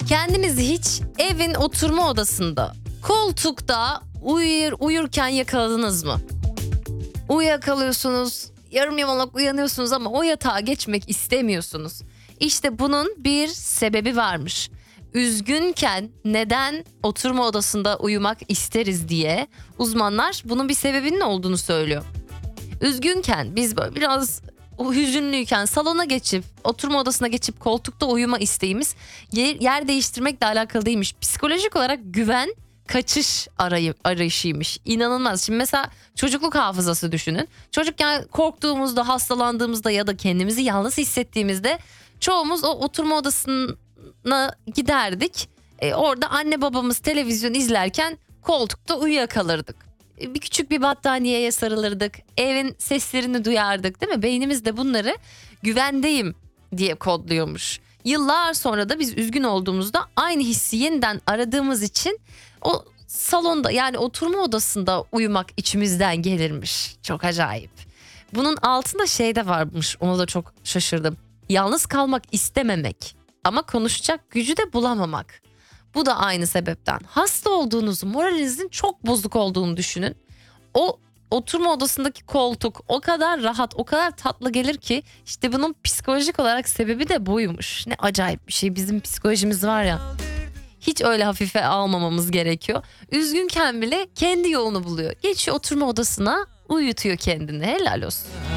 Kendinizi hiç evin oturma odasında, koltukta uyurken yakaladınız mı? Uyuyakalıyorsunuz, yarım yamalak uyanıyorsunuz ama o yatağa geçmek istemiyorsunuz. İşte bunun bir sebebi varmış. Üzgünken neden oturma odasında uyumak isteriz diye uzmanlar bunun bir sebebinin olduğunu söylüyor. Üzgünken biz böyle biraz hüzünlüyken salona geçip oturma odasına geçip koltukta uyuma isteğimiz yer değiştirmekle alakalı değilmiş. Psikolojik olarak güven kaçış arayışıymış. İnanılmaz. Şimdi mesela çocukluk hafızası düşünün. Çocukken korktuğumuzda, hastalandığımızda ya da kendimizi yalnız hissettiğimizde çoğumuz o oturma odasına giderdik. Orada anne babamız televizyon izlerken koltukta uyuyakalırdık. Bir küçük bir battaniyeye sarılırdık. Evin seslerini duyardık, değil mi? Beynimiz de bunları güvendeyim diye kodluyormuş. Yıllar sonra da biz üzgün olduğumuzda aynı hissi yeniden aradığımız için o salonda, yani oturma odasında uyumak içimizden gelirmiş. Çok acayip. Bunun altında şey de varmış, ona da çok şaşırdım. Yalnız kalmak istememek ama konuşacak gücü de bulamamak. Bu da aynı sebepten. Hasta olduğunuzu, moralinizin çok bozuk olduğunu düşünün. O oturma odasındaki koltuk o kadar rahat, o kadar tatlı gelir ki işte bunun psikolojik olarak sebebi de buymuş. Ne acayip bir şey, bizim psikolojimiz var ya. Hiç öyle hafife almamamız gerekiyor. Üzgünken bile kendi yolunu buluyor. Geçiyor oturma odasına, uyutuyor kendini. Helal olsun.